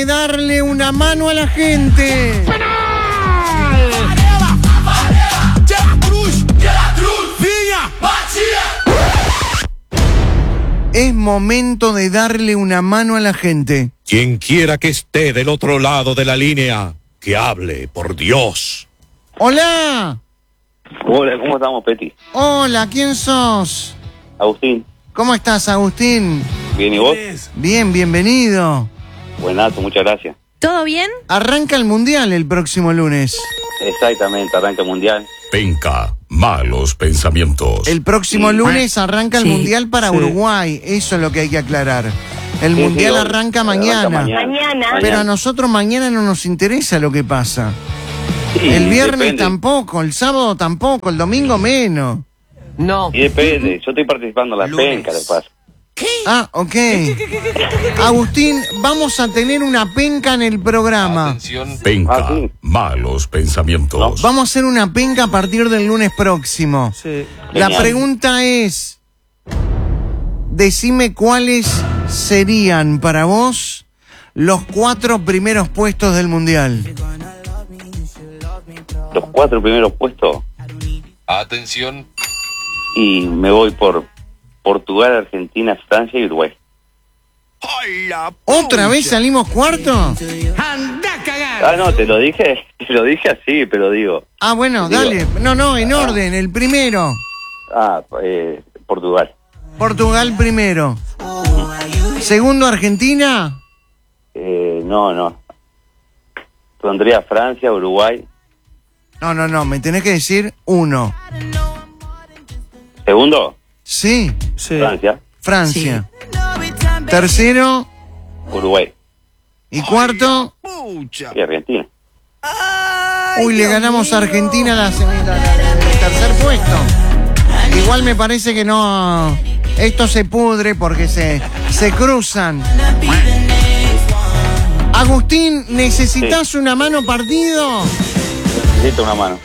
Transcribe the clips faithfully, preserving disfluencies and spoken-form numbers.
Darle una mano a la gente. Es momento de darle una mano a la gente. Quien quiera que esté del otro lado de la línea, que hable, por Dios. Hola. Hola, ¿cómo estamos, Peti? Hola, ¿quién sos? Agustín. ¿Cómo estás, Agustín? Bien, ¿y vos? Bien, bienvenido. Buenazo, muchas gracias. ¿Todo bien? Arranca el Mundial el próximo lunes. Exactamente, arranca el Mundial. Penca, malos pensamientos. El próximo Sí. lunes arranca el Sí, Mundial para sí. Uruguay. Eso es lo que hay que aclarar. El Sí, Mundial sí, arranca, arranca mañana. mañana. Mañana. Pero a nosotros mañana no nos interesa lo que pasa. Sí, El viernes depende. tampoco, el sábado tampoco, el domingo menos. No. Y depende, yo estoy participando en la Lunes. penca, de paso. Ah, ok. Agustín, vamos a tener una penca en el programa. Penca, Ah, sí. malos pensamientos. Vamos a hacer una penca a partir del lunes próximo. Sí. La Genial. pregunta es, decime cuáles serían para vos los cuatro primeros puestos del Mundial. Los cuatro primeros puestos, Atención. y me voy por Portugal, Argentina, Francia y Uruguay. ¿Otra vez salimos cuarto? Ah, no, te lo dije, te lo dije así, pero digo, Ah, bueno, Digo- dale. No, no, en orden. El primero. ah, eh, Portugal. Portugal primero. Segundo, Argentina. Eh, no, no. Pondría Francia, Uruguay. No, no, no. Me tenés que decir uno. Segundo, Sí, Sí. Francia, Francia. Tercero Uruguay y cuarto. y Argentina. Uy, le ganamos a Argentina la, la- la- el tercer puesto. Igual me parece que no. Esto se pudre porque se, se cruzan. Agustín, ¿necesitas una mano partido? Necesito una mano.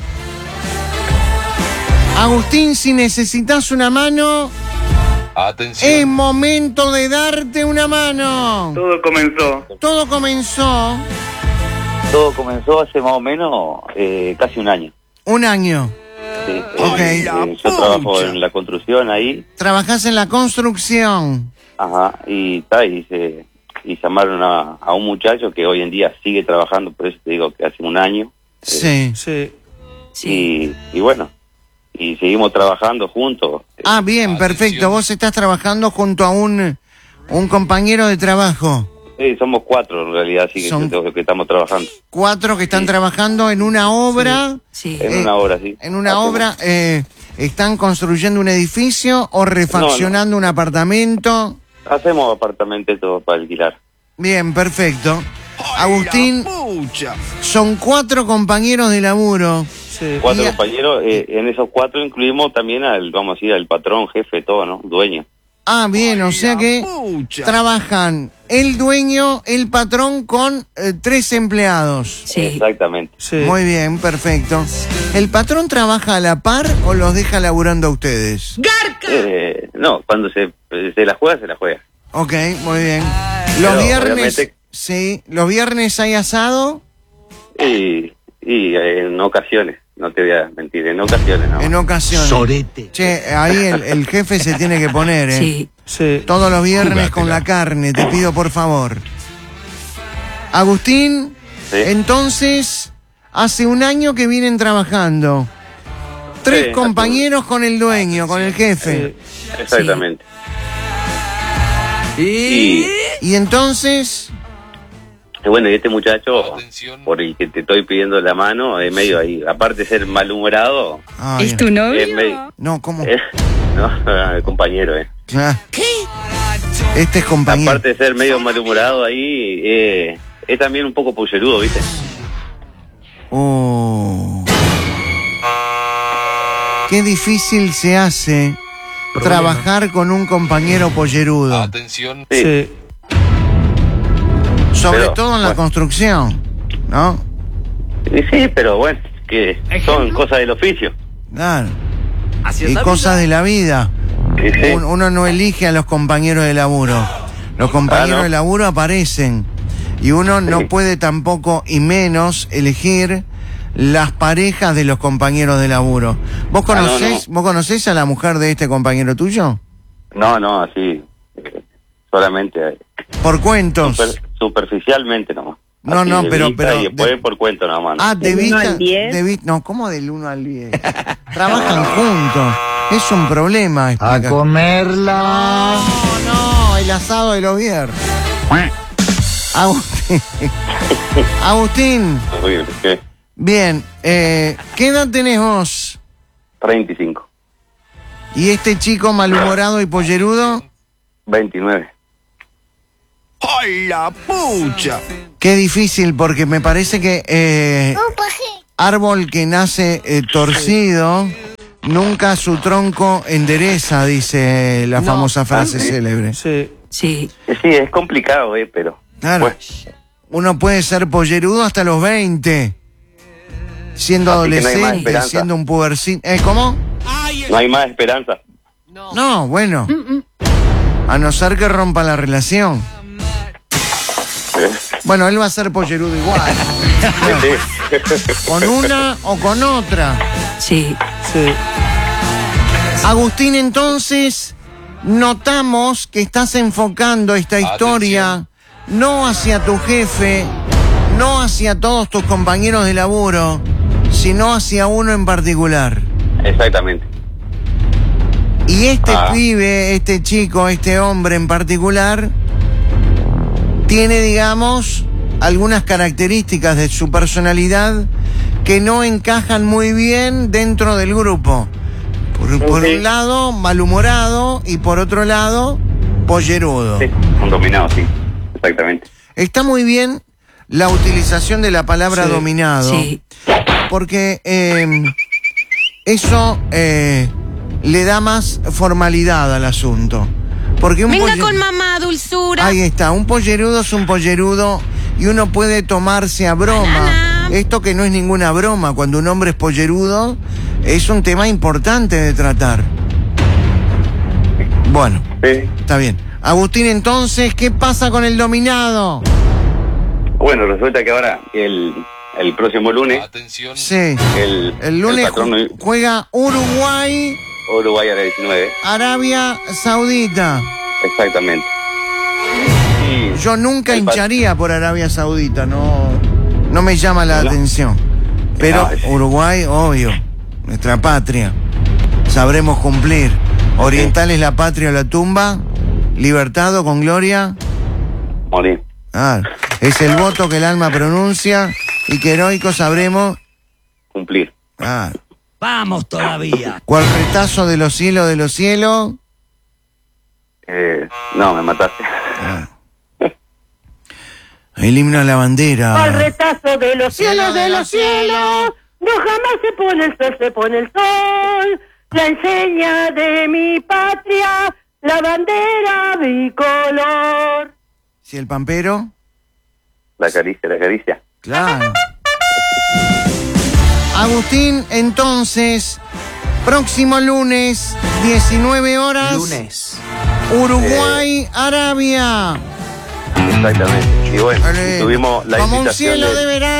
Agustín, si necesitas una mano, Atención. es momento de darte una mano. Todo comenzó. Todo comenzó Todo comenzó hace más o menos eh, casi un año. un año. Sí, Ok. eh, eh, yo trabajo en la construcción ahí, Trabajás en la construcción. ajá, y ta, y, se, y llamaron a, a un muchacho que hoy en día sigue trabajando, por eso te digo que hace un año. Sí. Sí. Sí. Y, y bueno, y seguimos trabajando juntos. Ah, bien, perfecto. Vos estás trabajando junto a un, un compañero de trabajo. Sí, somos cuatro en realidad, así que, Son- que, que estamos trabajando. Cuatro que están Sí. trabajando en una obra. Sí. En Eh, una hora, sí. En una Hacemos- obra, eh, ¿están construyendo un edificio o refaccionando un apartamento? Hacemos apartamentos todo para alquilar. Bien, perfecto. Agustín, son cuatro compañeros de laburo. Sí. Cuatro Y- compañeros, eh, en esos cuatro incluimos también al, vamos a decir, al patrón, jefe, todo, ¿no? Dueño. Ah, bien, o sea que trabajan el dueño, el patrón con eh, tres empleados. Sí. Exactamente. Sí. Muy bien, perfecto. ¿El patrón trabaja a la par o los deja laburando a ustedes? Eh, no, cuando se, se la juega, se la juega. Ok, muy bien. Los Pero, viernes, obviamente- sí, los viernes hay asado. Y, y eh, en ocasiones, no te voy a mentir, en ocasiones, ¿no? En ocasiones. Che, ahí el, el jefe se tiene que poner, ¿eh? Sí. Sí. Todos los viernes con Jugátela. la carne, te pido por favor. Agustín, Sí. entonces, hace un año que vienen trabajando. Tres Sí, compañeros con el dueño, con el jefe. Exactamente. Y... Y, Y entonces, y bueno, y este muchacho, Atención. por el que te estoy pidiendo la mano, es medio ahí. Aparte de ser malhumorado, ay, ¿Es tu novio? es medio... no, ¿cómo? eh, no, el compañero, eh. Ah, este es compañero. Aparte de ser medio malhumorado ahí, eh, es también un poco pollerudo, ¿viste? Oh. Qué difícil se hace trabajar con un compañero pollerudo. Atención. Sí. Sí. Sobre Pero, todo en la bueno. construcción, ¿no? Y sí, pero bueno, que son cosas del oficio. Claro. Y cosas de la vida. Sí, sí. Un- uno no elige a los compañeros de laburo. Los compañeros Ah, ¿no? de laburo aparecen. Y uno no Sí. puede tampoco, y menos, elegir las parejas de los compañeros de laburo. ¿Vos Ah, no, conocés, no. vos conocés a la mujer de este compañero tuyo? No, no, así, eh, solamente, eh, Por cuentos. super- superficialmente nomás. No, Así no, de pero- vista pero Y después de- por cuento nomás. ¿no? Ah, de ¿Del uno vista. al diez? de vi- no, ¿cómo del uno al diez? Trabajan juntos. Es un problema. A explica. comerla. No, no, el asado de los viernes. Agustín. Agustín, Horrible, ¿qué? bien, eh, ¿qué edad tenés vos? treinta y cinco, ¿Y este chico malhumorado y pollerudo? veintinueve. ¡Ay, la pucha! Qué difícil, porque me parece que eh, árbol que nace eh, torcido, nunca su tronco endereza, dice la No. famosa frase Ah, sí. célebre. Sí. Eh, Sí, es complicado, eh, pero... Claro. Pues, Uno puede ser pollerudo hasta los veinte, siendo Así que no hay más adolescente, esperanza. siendo un pubercín. ¿Eh, cómo? no hay más esperanza. No. No, bueno. A no ser que rompa la relación. Eh, Bueno, él va a ser pollerudo igual. sí. Con una o con otra. Sí. Sí. Agustín, entonces, notamos que estás enfocando esta historia no hacia tu jefe, no hacia todos tus compañeros de laburo, sino hacia uno en particular. Exactamente. Y este Ah. pibe, este chico, este hombre en particular, tiene, digamos, algunas características de su personalidad que no encajan muy bien dentro del grupo. Por, por Sí. un lado, malhumorado, y por otro lado, pollerudo. Sí, un dominado, sí. Exactamente. Está muy bien la utilización de la palabra Sí. dominado, Sí. porque eh, eso eh, le da más formalidad al asunto. Porque un Venga polle- con mamá, dulzura. Ahí está, un pollerudo es un pollerudo y uno puede tomarse a broma. Banana. Esto que no es ninguna broma, cuando un hombre es pollerudo, es un tema importante de tratar. Bueno, Sí. está bien. Agustín, entonces, ¿qué pasa con el dominado? Bueno, resulta que ahora, el, el próximo lunes, Sí, el, el lunes patrón ju- juega Uruguay, Uruguay a la diecinueve. Arabia Saudita. Exactamente. Y Yo nunca el pa- hincharía por Arabia Saudita, no, no me llama la No. atención. Pero No, es- Uruguay, obvio, nuestra patria. Sabremos cumplir. Oriental es la patria o la tumba. Libertad o con gloria. Morir. Ah, es el voto que el alma pronuncia y que heroico sabremos. Cumplir. Ah, Vamos todavía. cual retazo de los cielos de los cielos. Eh, no, me mataste. Ah. El himno a la bandera. Al retazo de los cielos, de los cielos, no jamás se pone el sol, se pone el sol. La enseña de mi patria, la bandera bicolor. Si el pampero. La caricia, la caricia. Claro. Agustín, entonces, próximo lunes, diecinueve horas. Lunes. Uruguay, Arabia. Exactamente. Y bueno, Vale. tuvimos la Como un invitación cielo de- de verano.